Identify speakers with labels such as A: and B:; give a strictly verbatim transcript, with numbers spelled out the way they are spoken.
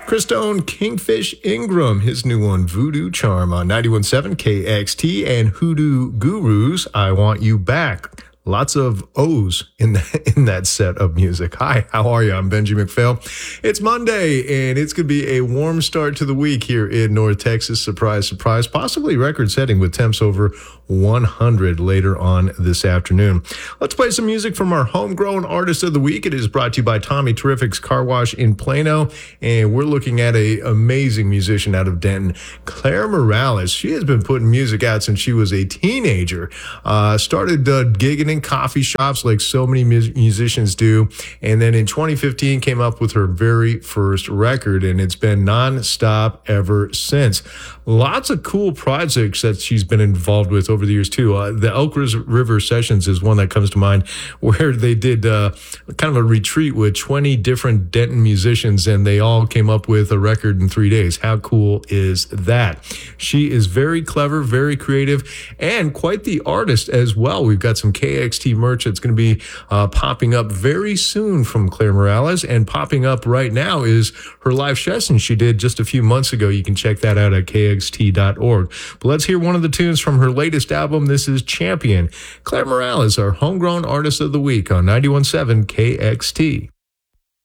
A: Christone Kingfish Ingram, his new one, Voodoo Charm, on ninety-one point seven K X T, and Hoodoo Gurus, I Want You Back. Lots of O's in, the, in that set of music. Hi, how are you? I'm Benji McPhail. It's Monday, and it's going to be a warm start to the week here in North Texas. Surprise, surprise, possibly record-setting with temps over one hundred later on this afternoon. Let's play some music from our homegrown artist of the week. It is brought to you by Tommy Terrific's Car Wash in Plano, and we're looking at an amazing musician out of Denton, Claire Morales. She has been putting music out since she was a teenager. Uh, started uh, gigging in coffee shops like so many mu- musicians do, and then in twenty fifteen came up with her very first record, and it's been non-stop ever since. Lots of cool projects that she's been involved with over the years too. Uh, the Elk River Sessions is one that comes to mind, where they did uh, kind of a retreat with twenty different Denton musicians, and they all came up with a record in three days. How cool is that? She is very clever, very creative, and quite the artist as well. We've got some K X T merch that's going to be uh, popping up very soon from Claire Morales, and popping up right now is her live session she did just a few months ago. You can check that out at K X T dot org. But let's hear one of the tunes from her latest album. This is Champion. Claire Morales, our homegrown artist of the week on ninety-one point seven K X T.